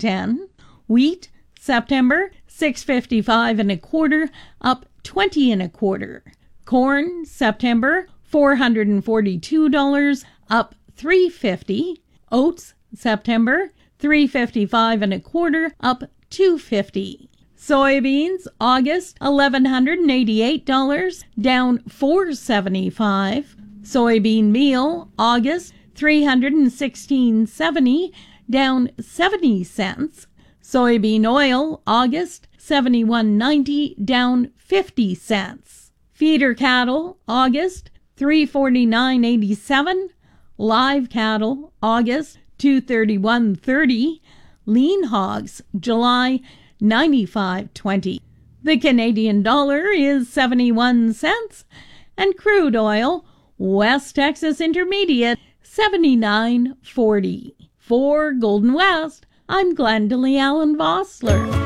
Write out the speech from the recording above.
$6.10. Wheat, September, $6.55 1/4, up 20 1/4. Corn, September, $442, up $3.50. Oats, September, $3.55 1/4, up $2.50. Soybeans, August, $1,188, down $4.75. Soybean meal, August, $316.70, down 70 cents. Soybean oil, August, $71.90, down 50 cents. Feeder cattle, August, $349.87. Live cattle, August, $231.30. Lean hogs, July, $95.20. The Canadian dollar is 71 cents, and crude oil, West Texas Intermediate, $79.40. For Golden West, I'm Glendalee Allen Vossler.